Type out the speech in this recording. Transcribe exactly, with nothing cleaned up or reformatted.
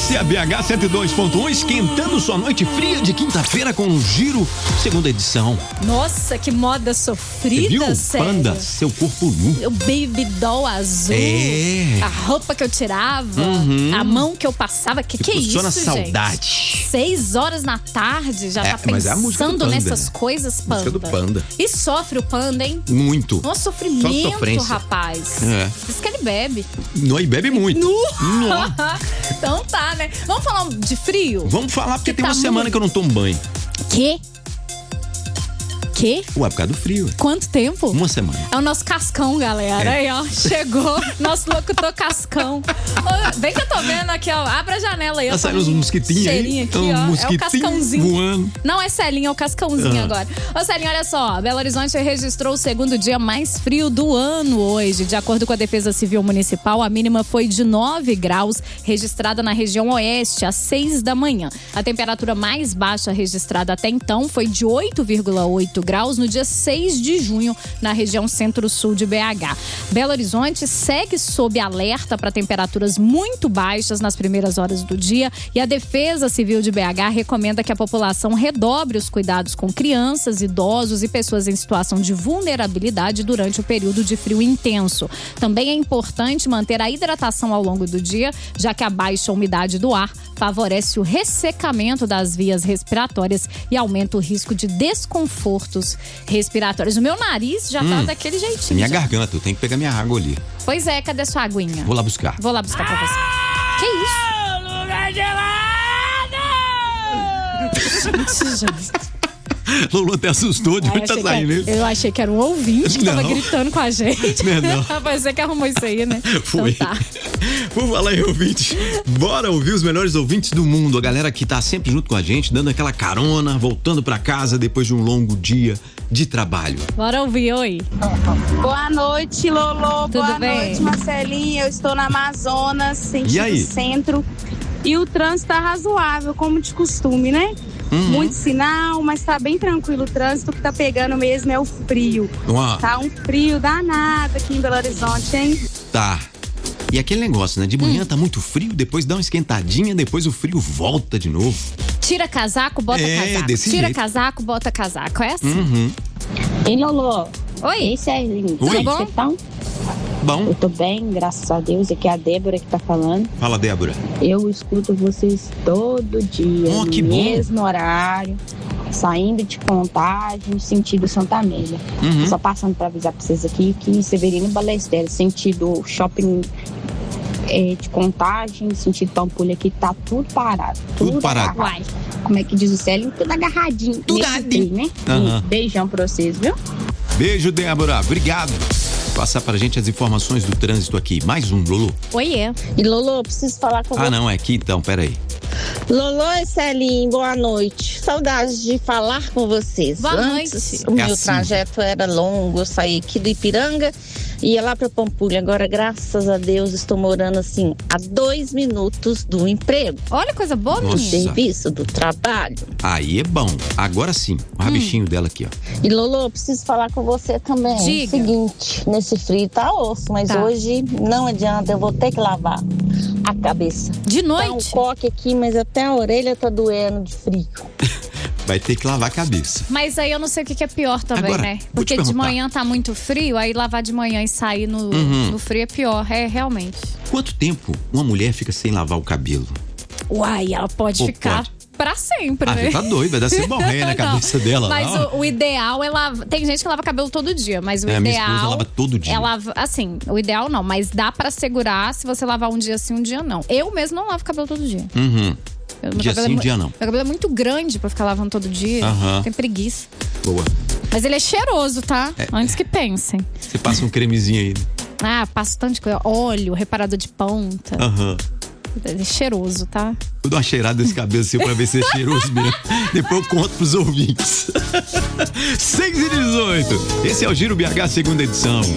Esse é a B H cento e dois ponto um, esquentando sua noite fria de quinta-feira com um Giro, segunda edição. Nossa, que moda sofrida, Você viu? sério. Panda, seu corpo nu. O baby doll azul. É. A roupa que eu tirava, Uhum. a mão que eu passava. Que que é isso, Funciona gente? saudade. Seis horas na tarde, já É, tá mas é a música do pensando Panda, nessas né? coisas, Panda. Música do Panda. E sofre o Panda, hein? Muito. Nossa, Só sofrimento, sofrência. rapaz. É. Diz que ele bebe. Não, e bebe muito. Nu. Nossa. Então tá, né? Vamos falar de frio? Vamos falar porque Que tem tá uma semana muito- que eu não tomo banho. Que? Que? Ué, por causa do frio. Quanto tempo? Uma semana. É o nosso Cascão, galera. É. Aí, ó, chegou nosso locutor Cascão. Ô, vem que eu tô vendo aqui, ó. Abre a janela aí. Tá ó, saindo uns um mosquitinhos aí. cheirinho aqui, Um ó. É o mosquitinho Cascãozinho. voando. Não é Celinho, é o Cascãozinho Ah. agora. Ô, Celinho, olha só. Belo Horizonte registrou o segundo dia mais frio do ano hoje. De acordo com a Defesa Civil Municipal, a mínima foi de nove graus, registrada na região oeste, às seis da manhã. A temperatura mais baixa registrada até então foi de oito vírgula oito graus no dia seis de junho, na região centro-sul de B H. Belo Horizonte segue sob alerta para temperaturas muito baixas nas primeiras horas do dia e a Defesa Civil de B H recomenda que a população redobre os cuidados com crianças, idosos e pessoas em situação de vulnerabilidade durante o período de frio intenso. Também é importante manter a hidratação ao longo do dia, já que a baixa umidade do ar favorece o ressecamento das vias respiratórias e aumenta o risco de desconfortos respiratórios. O meu nariz já tá Hum, daquele jeitinho. Minha já. garganta, eu tenho que pegar minha água ali. Pois é, cadê sua aguinha? Vou lá buscar. Vou lá buscar pra você. Que isso? Lugar gelado! Gente, gente. Lulu até assustou de Ai, onde tá achei que saindo era- isso. eu achei que era um ouvinte que tava Não. gritando com a gente. Não é não. Rapaz, você que arrumou isso aí, né? Foi. Então tá. Por falar em ouvinte, bora ouvir os melhores ouvintes do mundo. A galera que tá sempre junto com a gente, dando aquela carona, voltando pra casa depois de um longo dia de trabalho. Bora ouvir, oi. Boa noite, Lolo. Tudo Boa bem? noite, Marcelinha. Eu estou na Amazonas, sentido E aí? centro. E o trânsito tá razoável, como de costume, né? Uhum. Muito sinal, mas tá bem tranquilo. O trânsito que tá pegando mesmo é o frio. Uau. Tá um frio danado aqui em Belo Horizonte, hein? Tá. E aquele negócio, né? De manhã tá muito frio, depois dá uma esquentadinha, depois o frio volta de novo. Tira casaco, bota É, casaco. desse Tira jeito. casaco, bota casaco. É assim? Uhum. Ei, Lolo. Oi. Ei, Serlinho. Oi. Como Bom? você tá? Bom, Eu tô bem, graças a Deus. Aqui é a Débora que tá falando. fala, Débora. Eu escuto vocês todo dia, Oh, que no bom. mesmo horário, saindo de Contagem, sentido Santa Amélia. Uhum. Só passando pra avisar pra vocês aqui que Severino Balesteiro, sentido shopping é, de Contagem, sentido Pampulha aqui, tá tudo parado. Tudo parado. agarrado. Como é que diz o Célio? Tudo agarradinho. Tudo nesse agarradinho. frio, né? Aham. Um beijão pra vocês, viu? Beijo, Débora. Obrigado. Passar pra gente as informações do trânsito aqui. Mais um, Lulu. Oiê. E Lolo, preciso falar com Ah, você. não, é aqui então, peraí. Lolo e Celinho, boa noite. Saudades de falar com vocês. Boa Antes, noite. o É meu assim. trajeto era longo, eu saí aqui do Ipiranga e ia lá para Pampulha. Agora, graças a Deus, estou morando assim a dois minutos do emprego, Olha coisa boa, Nossa. menino. serviço, do trabalho. Aí é bom. Agora sim. O rabichinho dela aqui, ó. E Lolo, eu preciso falar com você também. Diga. Seguinte, nesse frio tá osso, mas Tá. hoje não adianta, eu vou ter que lavar a cabeça. De Tá um noite? coque aqui, mas até a orelha tá doendo de frio. Vai ter que lavar a cabeça. Mas aí eu não sei o que que é pior também, Agora, né? vou te Porque de perguntar. manhã tá muito frio, aí lavar de manhã e sair no, Uhum. no frio é pior. É, realmente. Quanto tempo uma mulher fica sem lavar o cabelo? Uai, ela pode Pô, ficar pode. pra sempre, Ah, né? você tá doido, vai dar sem morrer na Não, cabeça dela. Mas lá, ó. o, o ideal é lavar. Tem gente que lava cabelo todo dia, mas o É, minha ideal. esposa lava todo dia. É lava, assim, o ideal não, mas dá pra segurar se você lavar um dia sim, um dia não. Eu mesmo não lavo cabelo todo dia. Uhum. Eu- meu Dia cabelo sim, é mu- dia não. Meu cabelo é muito grande pra ficar lavando todo dia. Aham. Tem preguiça. Boa. Mas ele é cheiroso, tá? É. Antes que pensem. Você passa um cremezinho aí. Ah, passo tanto de coisa. Óleo, reparador de ponta. Aham. Ele é cheiroso, tá? Vou dar uma cheirada nesse cabelo seu pra ver se é cheiroso mesmo. Depois eu conto pros ouvintes. seis e dezoito. Esse é o Giro B H, segunda edição.